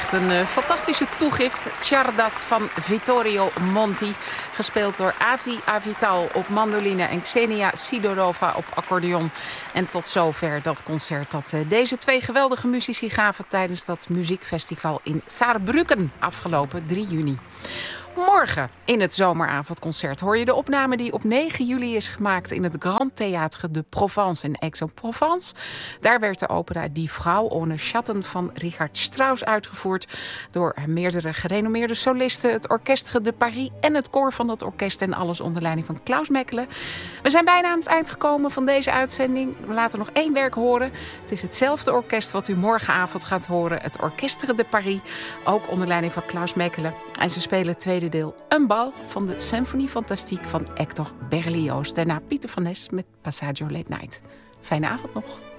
Echt een fantastische toegift. Ciardas van Vittorio Monti. Gespeeld door Avi Avital op mandoline en Xenia Sidorova op accordeon. En tot zover dat concert dat deze twee geweldige muzici gaven tijdens dat muziekfestival in Saarbrücken afgelopen 3 juni. Morgen in het zomeravondconcert hoor je de opname die op 9 juli is gemaakt in het Grand Théâtre de Provence in Aix-en-Provence. Daar werd de opera Die Frau ohne Schatten van Richard Strauss uitgevoerd door meerdere gerenommeerde solisten, het Orchestre de Paris en het koor van dat orkest en alles onder leiding van Klaus Mechelen. We zijn bijna aan het eind gekomen van deze uitzending. We laten nog 1 werk horen. Het is hetzelfde orkest wat u morgenavond gaat horen, het Orchestre de Paris, ook onder leiding van Klaus Mechelen. En ze spelen het tweede deel een bal van de Symphonie Fantastique van Hector Berlioz. Daarna Pieter van Nes met Passaggio Late Night. Fijne avond nog.